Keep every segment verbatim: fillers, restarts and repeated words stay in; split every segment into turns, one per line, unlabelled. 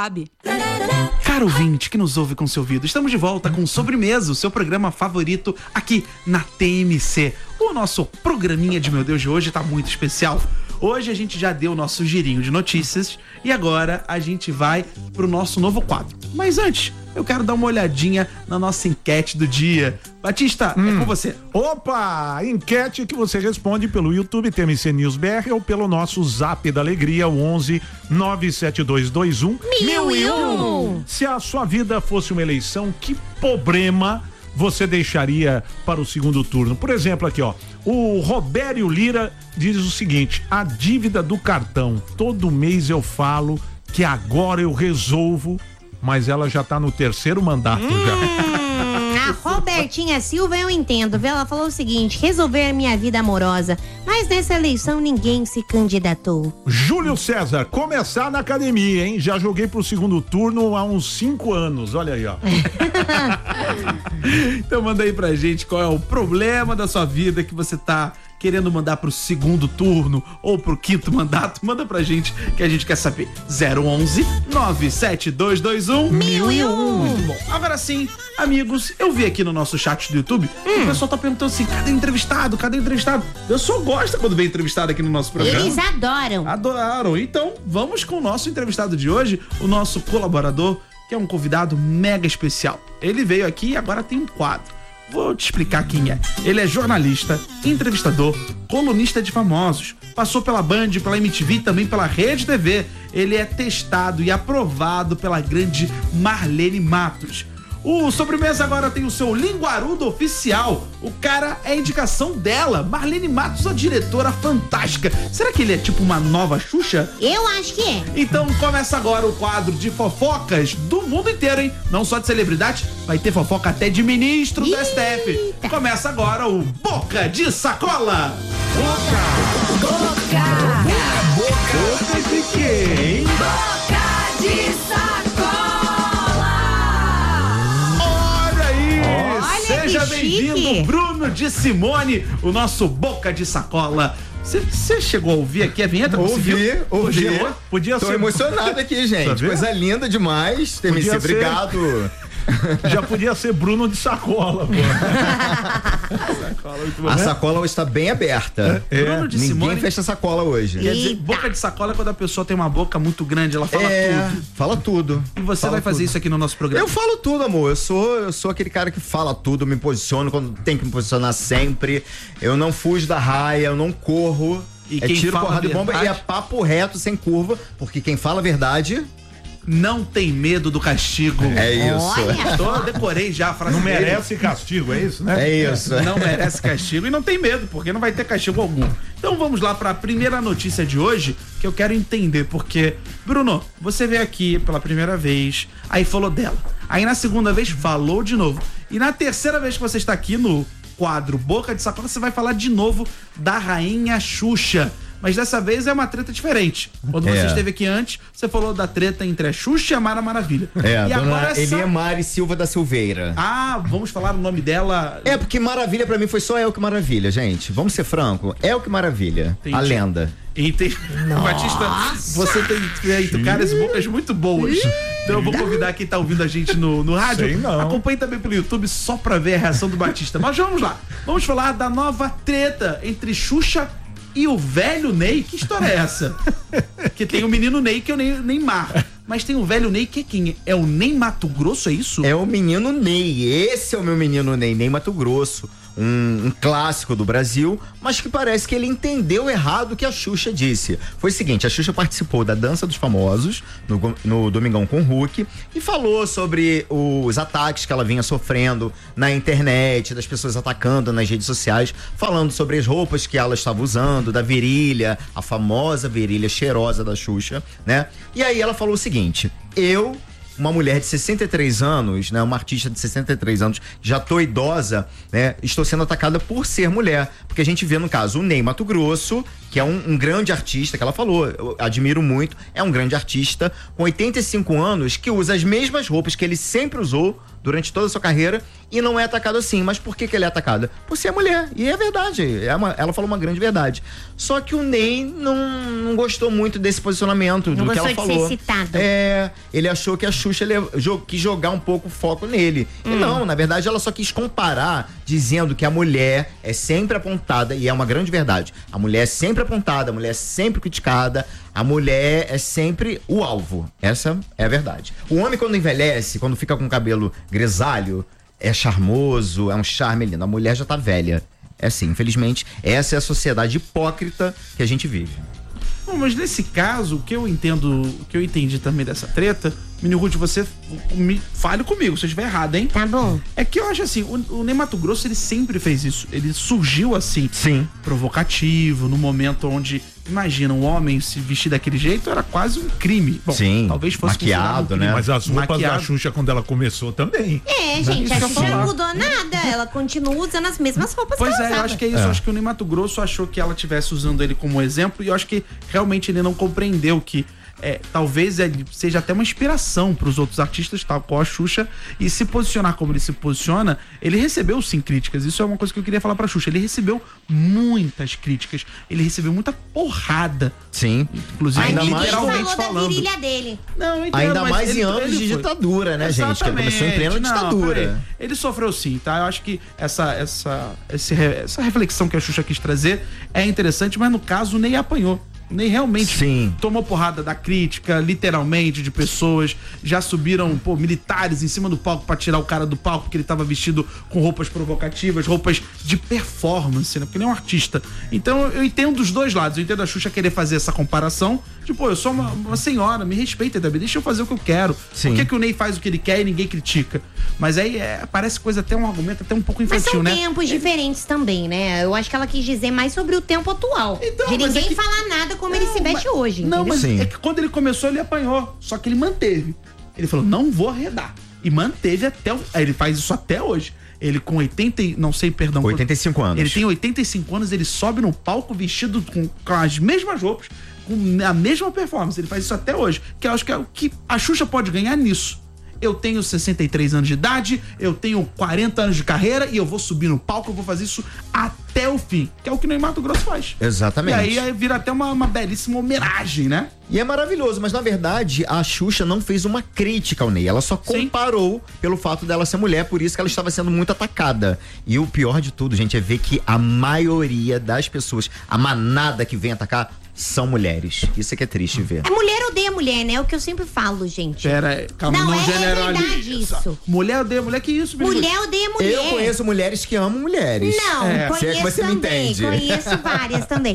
Caro ouvinte que nos ouve com seu ouvido, estamos de volta com Sobremesa, o seu programa favorito aqui na T M C. O nosso programinha de Meu Deus de hoje tá muito especial. Hoje a gente já deu o nosso girinho de notícias e agora a gente vai pro nosso novo quadro. Mas antes, eu quero dar uma olhadinha na nossa enquete do dia. Batista, hum. é com você.
Opa! Enquete que você responde pelo YouTube T M C News B R ou pelo nosso Zap da Alegria, o onze nove sete dois dois um mil e um. Se a sua vida fosse uma eleição, que problema você deixaria para o segundo turno? Por exemplo, aqui ó, o Robério Lira diz o seguinte: a dívida do cartão, todo mês eu falo que agora eu resolvo, mas ela já tá no terceiro mandato hum,
já. A Robertinha Silva eu entendo, viu? Ela falou o seguinte: resolver a minha vida amorosa, mas nessa eleição ninguém se candidatou.
Júlio César, começar na academia, hein? Já joguei pro segundo turno há uns cinco anos, olha aí, ó.
Então manda aí pra gente qual é o problema da sua vida que você tá querendo mandar pro segundo turno ou pro quinto mandato. Manda pra gente que a gente quer saber. zero onze nove sete dois dois um mil e um. Muito bom. Agora sim, amigos, eu vi aqui no nosso chat do YouTube hum. o pessoal tá perguntando assim: cadê o entrevistado? Cadê o entrevistado? Eu só gosto quando vem entrevistado aqui no nosso programa.
Eles adoram.
Adoraram. Então, vamos com o nosso entrevistado de hoje, o nosso colaborador, que é um convidado mega especial. Ele veio aqui e agora tem um quadro. Vou te explicar quem é. Ele é jornalista, entrevistador, colunista de famosos. Passou pela Band, pela M T V e também pela Rede T V. Ele é testado e aprovado pela grande Marlene Matos. O Sobremesa agora tem o seu linguarudo oficial. O cara é a indicação dela, Marlene Matos, a diretora fantástica. Será que ele é tipo uma nova Xuxa?
Eu acho que é.
Então começa agora o quadro de fofocas do mundo inteiro, hein? Não só de celebridade, vai ter fofoca até de ministro do S T F. Começa agora o Boca de Sacola.
Boca! Boca! Boca!
Boca de quem?
Boca de Sacola!
Seja bem-vindo, Bruno de Simone, o nosso Boca de Sacola. Você chegou a ouvir aqui a vinheta?
Ouvi, ouvi.
Podia
Tô
ser...
emocionado aqui, gente. Coisa linda demais. T M C, obrigado.
Já podia ser Bruno de Sacola, pô.
Sacola, muito bom, a né? sacola hoje está bem aberta.
É. Bruno de
Ninguém
Simone
fecha a sacola hoje.
Quer dizer, boca de sacola é quando a pessoa tem uma boca muito grande, ela fala
é,
tudo.
Fala tudo.
E você
fala
vai fazer
tudo.
isso aqui no nosso programa?
Eu falo tudo, amor. Eu sou, eu sou aquele cara que fala tudo, me posiciono quando tem que me posicionar sempre. Eu não fujo da raia, eu não corro.
E
é
quem
tiro,
fala
porrada e bomba
verdade?
e é papo reto, sem curva, porque quem fala a verdade...
não tem medo do castigo.
É isso.
Eu decorei já a frase.
Não
dele.
merece castigo, é isso, né?
É isso.
Não merece castigo e não tem medo, porque não vai ter castigo algum. Então vamos lá para a primeira notícia de hoje, que eu quero entender, porque, Bruno, você veio aqui pela primeira vez, aí falou dela. Aí na segunda vez falou de novo. E na terceira vez que você está aqui no quadro Boca de Sacola, você vai falar de novo da rainha Xuxa. Mas dessa vez é uma treta diferente. Quando
é.
você esteve aqui antes, você falou da treta entre a Xuxa e a Mara Maravilha.
É,
e
a dona
agora essa...
Eliemari Silva da Silveira.
Ah, vamos falar o nome dela.
É, porque Maravilha pra mim foi só El que Maravilha, gente. Vamos ser franco. El que Maravilha.
Entendi.
A lenda.
Entendi. Batista, você tem feito caras e bocas muito boas. Então eu vou convidar quem tá ouvindo a gente no, no rádio.
Sei não.
Acompanhe também pelo YouTube só pra ver a reação do Batista. Mas vamos lá. Vamos falar da nova treta entre Xuxa e o velho Ney. Que história é essa? Que tem o menino Ney, que é o Ney, Neymar. Mas tem o velho Ney, que é quem? É o Ney Mato Grosso, é isso?
É o menino Ney. Esse é o meu menino Ney, Ney Mato Grosso. Um, um clássico do Brasil, mas que parece que ele entendeu errado o que a Xuxa disse. Foi o seguinte, a Xuxa participou da Dança dos Famosos no, no Domingão com o Hulk e falou sobre os ataques que ela vinha sofrendo na internet, das pessoas atacando nas redes sociais, falando sobre as roupas que ela estava usando, da virilha, a famosa virilha cheirosa da Xuxa, né? E aí ela falou o seguinte: eu, uma mulher de sessenta e três anos, né, uma artista de sessenta e três anos, já tô idosa, né, estou sendo atacada por ser mulher, porque a gente vê no caso o Ney Mato Grosso, que é um, um grande artista, que ela falou, eu admiro muito, é um grande artista com oitenta e cinco anos, que usa as mesmas roupas que ele sempre usou durante toda a sua carreira e não é atacado assim. Mas por que que ele é atacado? Por ser mulher. E é verdade. É uma, ela falou uma grande verdade. Só que o Ney não, não gostou muito desse posicionamento
Não
do que ela
gostou de
falou.
ser citado.
É, ele achou que a Xuxa ele, jo, quis jogar um pouco o foco nele.
Hum.
E não, na verdade ela só quis comparar, dizendo que a mulher é sempre apontada, e é uma grande verdade. A mulher é sempre apontada, a mulher é sempre criticada, a mulher é sempre o alvo. Essa é a verdade. O homem, quando envelhece, quando fica com o cabelo grisalho, é charmoso, é um charme lindo. A mulher já tá velha. É assim, infelizmente, essa é a sociedade hipócrita que a gente vive.
Bom, mas nesse caso, o que eu entendo, o que eu entendi também dessa treta, Mini Ruth, você me fale comigo se eu estiver errado, hein?
Tá bom.
É que eu acho assim, o, o Ney Matogrosso, ele sempre fez isso. Ele surgiu assim,
Sim.
provocativo, no momento onde, imagina, um homem se vestir daquele jeito era quase um crime. Bom,
Sim,
talvez fosse
maquiado,
considerado um crime,
né?
Mas as roupas
Maquiado.
da Xuxa, quando ela começou também.
É, gente,
Isso
a
que eu
Xuxa
ia
não
falar.
mudou nada. Ela continua usando as mesmas roupas
Pois
que ela
é, eu
usava.
acho que é isso. Eu acho que o Ney Matogrosso achou que ela estivesse usando ele como exemplo e eu acho que realmente ele não compreendeu que é, talvez ele seja até uma inspiração para os outros artistas, tal qual a Xuxa, e se posicionar como ele se posiciona, ele recebeu sim críticas. Isso é uma coisa que eu queria falar pra Xuxa. Ele recebeu muitas críticas, ele recebeu muita porrada.
Sim.
Inclusive,
Ainda
Ninguém
mais-
literalmente
falou da
falando.
virilha dele.
Não, eu entendo,
Ainda
mas
mais
ele-
em anos
ele
de
foi.
ditadura, né, gente? Que ele começou em plena
Exatamente. Não,
ditadura.
peraí. Ele sofreu sim, tá? Eu acho que essa, essa, esse re- essa reflexão que a Xuxa quis trazer é interessante, mas no caso o Ney apanhou. O Ney realmente
Sim.
tomou porrada da crítica, literalmente, de pessoas. Já subiram, pô, militares em cima do palco pra tirar o cara do palco, porque ele tava vestido com roupas provocativas, roupas de performance, né? Porque ele é um artista. Então eu entendo os dois lados. Eu entendo a Xuxa querer fazer essa comparação. De, pô, eu sou uma, uma senhora, me respeita também, deixa eu fazer o que eu quero.
Sim.
Por que, que o Ney faz o que ele quer e ninguém critica? Mas aí é, parece coisa até um argumento até um pouco
Mas
infantil,
são
né?
tempos diferentes também, né? Eu acho que ela quis dizer mais sobre o tempo atual.
Então,
de
mas
ninguém
é que-
falar nada como ele
Não,
se veste
mas-
hoje,
Não,
entendeu?
mas
Sim.
é que quando ele começou, ele apanhou. Só que ele manteve. Ele falou, não vou arredar. E manteve até o... Aí ele faz isso até hoje. Ele com oitenta, e- não sei, perdão.
oitenta e cinco anos.
Ele tem oitenta e cinco anos, ele sobe no palco vestido com, com as mesmas roupas, com a mesma performance. Ele faz isso até hoje. Que eu acho que é o que a Xuxa pode ganhar nisso. Eu tenho sessenta e três anos de idade, eu tenho quarenta anos de carreira e eu vou subir no palco, eu vou fazer isso até o fim. Que é o que o Ney Matogrosso faz.
Exatamente.
E aí, aí vira até uma, uma belíssima homenagem, né?
E é maravilhoso, mas na verdade a Xuxa não fez uma crítica ao Ney, ela só
Sim.
comparou pelo fato dela ser mulher, por isso que ela estava sendo muito atacada. E o pior de tudo, gente, é ver que a maioria das pessoas, a manada que vem atacar, são mulheres. Isso é que é triste ver.
A mulher odeia mulher, né? É o que eu sempre falo, gente.
Pera, calma,
Não,
não,
é- é
generaliza.
verdade isso.
Mulher odeia mulher, que isso, menino?
Mulher odeia mulher.
Eu conheço mulheres que amam mulheres.
Não,
É,
se é que
conheço
você me
também,
entende.
conheço várias também.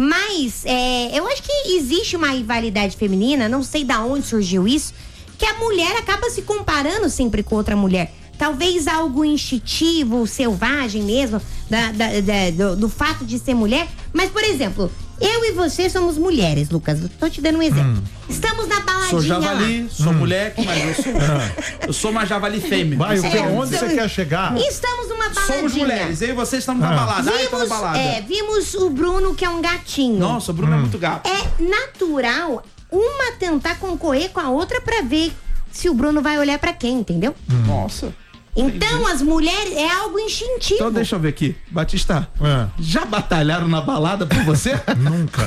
Mas é, eu acho que existe uma rivalidade feminina, não sei da onde surgiu isso, que a mulher acaba se comparando sempre com outra mulher. Talvez algo instintivo, selvagem mesmo, da, da- da- do, do fato de ser mulher. Mas, por exemplo, eu e você somos mulheres, Lucas. Tô te dando um exemplo. Estamos na baladinha
Sou javali,
lá.
sou mulher, que mais eu sou? Eu sou uma javali fêmea.
Vai, o que,
É,
onde você
somos-
quer chegar?
Estamos numa baladinha.
Somos mulheres, eu e vocês estamos na
Ah.
balada. Ai, tô na
Vimos,
balada.
é, vimos o Bruno, que é um gatinho.
Nossa, o Bruno é muito gato.
É natural uma tentar concorrer com a outra pra ver se o Bruno vai olhar pra quem, entendeu?
Nossa.
Então as mulheres é algo instintivo.
Então deixa eu ver aqui. Batista,
É.
já batalharam na balada por você?
Nunca.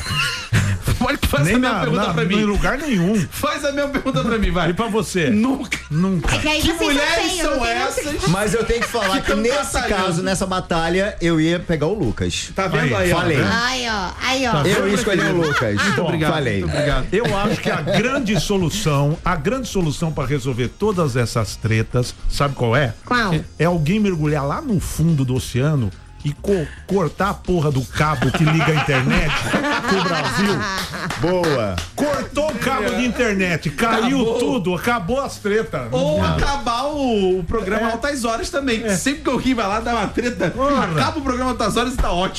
Pode fazer
Nem
a mesma
na,
pergunta
na,
pra
em
mim.
lugar nenhum.
Faz a mesma pergunta pra mim, vai.
E pra você?
Nunca.
Nunca.
É que aí
Que
vocês
mulheres
feios, eu
são
não tenho
essas?
Mas eu tenho que falar que
tão
nesse
batalhando.
caso, nessa batalha, eu ia pegar o Lucas.
Tá vendo aí,
Aí,
ó?
falei.
Ai, ó, aí, ó.
Eu ia escolher o Lucas.
Muito obrigado.
Falei.
Muito obrigado.
Eu acho que a grande solução, a grande solução para resolver todas essas tretas, sabe qual é?
Qual?
É alguém mergulhar lá no fundo do oceano e co- cortar a porra do cabo que liga a internet pro Brasil.
Boa.
Cortou o cabo de internet, caiu
Acabou.
tudo, acabou as tretas.
Ou acabar o, o programa
É.
Altas Horas também. Sempre que eu ri, vai lá dar uma treta,
Porra.
acaba o programa Altas Horas e tá ótimo.